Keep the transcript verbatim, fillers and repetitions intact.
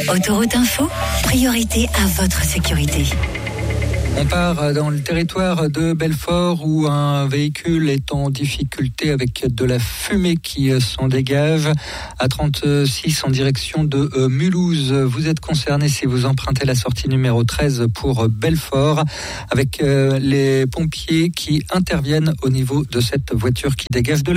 Autoroute Info, priorité à votre sécurité. On part dans le territoire de Belfort où un véhicule est en difficulté avec de la fumée qui s'en dégage à trente-six en direction de Mulhouse. Vous êtes concerné si vous empruntez la sortie numéro treize pour Belfort avec les pompiers qui interviennent au niveau de cette voiture qui dégage de la